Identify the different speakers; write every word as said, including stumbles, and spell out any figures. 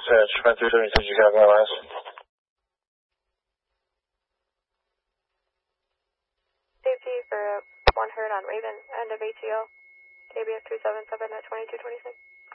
Speaker 1: Dispatch, five three seven two, Chicago, L S.
Speaker 2: Safety for one Herd on Raven, end of A T O. K B F two seven seven at twenty-two twenty-six.